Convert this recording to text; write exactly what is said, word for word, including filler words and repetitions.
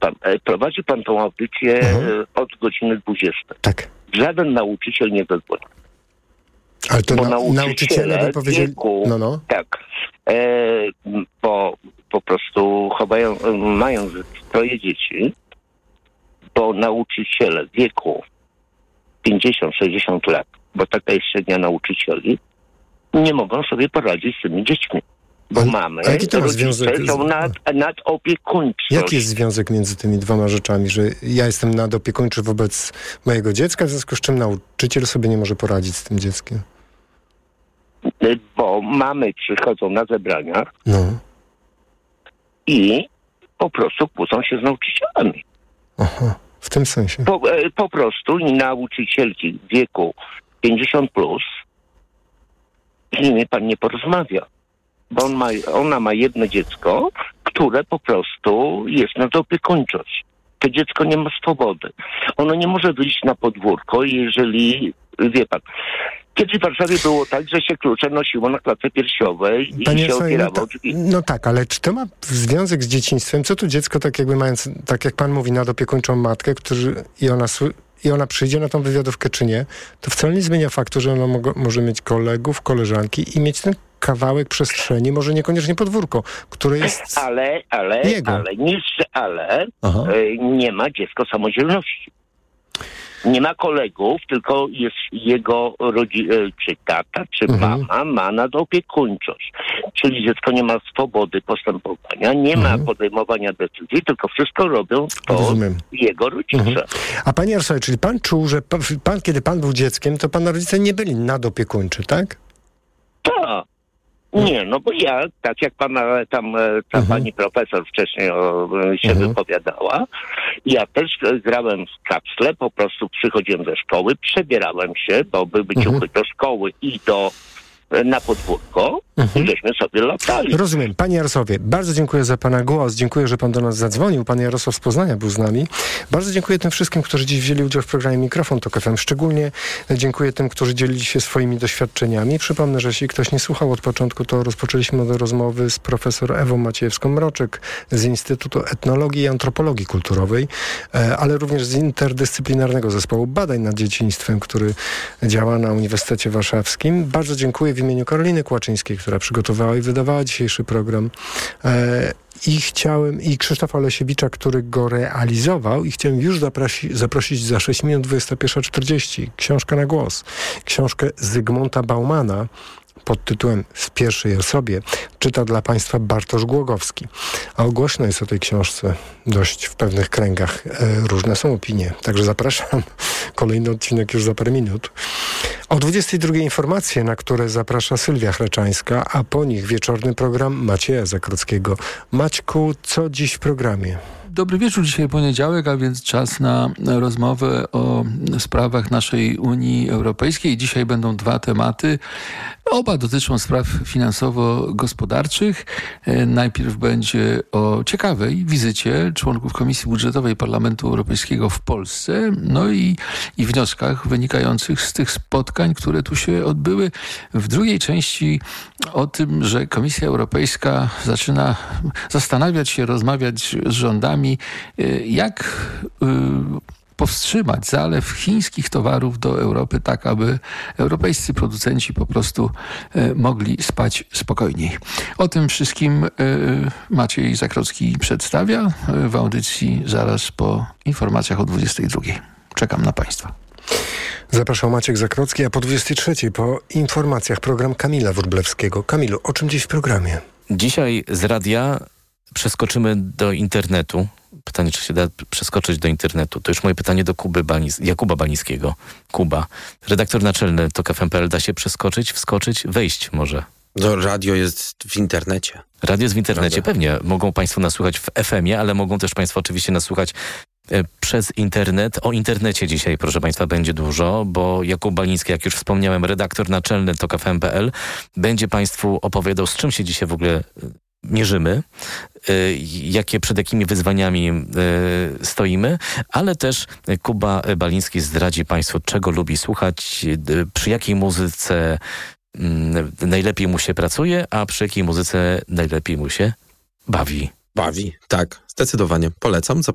pan, prowadzi pan tą audycję mhm. od godziny dwudziestej. Tak. Żaden nauczyciel nie zadzwoni. Ale to na, nauczyciele by powiedzieli... Wieku, no, no. Tak. E, bo po prostu chowają, mają troje dzieci, bo nauczyciele w wieku pięćdziesiąt sześćdziesiąt lat, bo taka jest średnia nauczycieli, nie mogą sobie poradzić z tymi dziećmi. Bo a, mamy, a jaki to ma związek? są nad, nadopiekuńczość. Jaki jest związek między tymi dwoma rzeczami, że ja jestem nadopiekuńczy wobec mojego dziecka, w związku z czym nauczyciel sobie nie może poradzić z tym dzieckiem? Bo mamy przychodzą na zebrania no. i po prostu kłócą się z nauczycielami. Aha, w tym sensie. Po, po prostu i nauczycielki w wieku pięćdziesiąt plus, z nimi pan nie porozmawia. Bo on ma, ona ma jedno dziecko, które po prostu jest nadopiekuńczość. To dziecko nie ma swobody. Ono nie może wyjść na podwórko, jeżeli, wie pan, kiedyś w Warszawie było tak, że się klucze nosiło na klatce piersiowej i Panie się Soń, otwierało no, ta, drzwi. no tak, ale czy to ma związek z dzieciństwem? Co tu dziecko tak jakby mając, tak jak pan mówi, nadopiekuńczą matkę, którzy, i ona i ona przyjdzie na tą wywiadówkę czy nie, to wcale nie zmienia faktu, że ona mo- może mieć kolegów, koleżanki i mieć ten kawałek przestrzeni, może niekoniecznie podwórko, które jest ale, ale, jego. ale, niż, ale y, nie ma dziecko samodzielności. Nie ma kolegów, tylko jest jego rodzi- czy tata, czy mhm. mama ma nadopiekuńczość. Czyli dziecko nie ma swobody postępowania, nie mhm. ma podejmowania decyzji, tylko wszystko robią to Rozumiem. jego rodzice. Mhm. A panie Jarosławie, czyli pan czuł, że pan, pan, kiedy pan był dzieckiem, to pana rodzice nie byli nadopiekuńczy, tak? Tak. Nie, no bo ja, tak jak pana tam ta mhm. pani profesor wcześniej o, się mhm. wypowiadała, ja też grałem w kapsle, po prostu przychodziłem ze szkoły, przebierałem się, bo były ciuchy mhm. do szkoły i do na podwórko mhm. i żeśmy sobie latali. Rozumiem. Panie Jarosławie, bardzo dziękuję za pana głos. Dziękuję, że pan do nas zadzwonił. Pan Jarosław z Poznania był z nami. Bardzo dziękuję tym wszystkim, którzy dziś wzięli udział w programie Mikrofon Tok F M. Szczególnie dziękuję tym, którzy dzielili się swoimi doświadczeniami. Przypomnę, że jeśli ktoś nie słuchał od początku, to rozpoczęliśmy od rozmowy z profesor Ewą Maciejewską-Mroczek z Instytutu Etnologii i Antropologii Kulturowej, ale również z interdyscyplinarnego zespołu badań nad dzieciństwem, który działa na Uniwersytecie Warszawskim. Bardzo dziękuję w imieniu Karoliny Kłaczyńskiej, która przygotowała i wydawała dzisiejszy program. E, I chciałem, i Krzysztofa Lesiewicza, który go realizował, i chciałem już zaprosi, zaprosić za sześć minut dwudziesta pierwsza czterdzieści. Książka na głos. Książkę Zygmunta Baumana pod tytułem W pierwszej osobie czyta dla państwa Bartosz Głogowski. A głośno jest o tej książce dość w pewnych kręgach. E, różne są opinie. Także zapraszam. Kolejny odcinek już za parę minut. O dwudziestej drugiej informacje, na które zaprasza Sylwia Chraczańska, a po nich wieczorny program Macieja Zakrockiego. Maćku, co dziś w programie? Dobry wieczór, dzisiaj poniedziałek, a więc czas na rozmowę o sprawach naszej Unii Europejskiej. Dzisiaj będą dwa tematy. Oba dotyczą spraw finansowo-gospodarczych. Najpierw będzie o ciekawej wizycie członków Komisji Budżetowej Parlamentu Europejskiego w Polsce, no i, i wnioskach wynikających z tych spotkań, które tu się odbyły. W drugiej części o tym, że Komisja Europejska zaczyna zastanawiać się, rozmawiać z rządami, jak powstrzymać zalew chińskich towarów do Europy, tak aby europejscy producenci po prostu mogli spać spokojniej. O tym wszystkim Maciej Zakrocki przedstawia w audycji zaraz po informacjach o dwudziestej drugiej. Czekam na państwa. Zapraszał Maciek Zakrocki, a po dwudziestej trzeciej po informacjach program Kamila Wróblewskiego. Kamilu, o czym dziś w programie? Dzisiaj z radia przeskoczymy do internetu. Pytanie, czy się da przeskoczyć do internetu. To już moje pytanie do Kuby Banis, Jakuba Banińskiego. Kuba, redaktor naczelny Tok F M kropka p l. Da się przeskoczyć, wskoczyć, wejść może? No, radio jest w internecie. Radio jest w internecie, Prawda? pewnie. Mogą państwo nas słuchać w F M ie, ale mogą też państwo oczywiście nas słuchać e, przez internet. O internecie dzisiaj, proszę państwa, będzie dużo, bo Jakub Baniński, jak już wspomniałem, redaktor naczelny Tok F M kropka p l, będzie państwu opowiadał, z czym się dzisiaj w ogóle mierzymy, y, jakie, przed jakimi wyzwaniami y, stoimy, ale też Kuba Baliński zdradzi państwu, czego lubi słuchać, y, przy jakiej muzyce y, najlepiej mu się pracuje, a przy jakiej muzyce najlepiej mu się bawi. Bawi, tak, zdecydowanie. Polecam.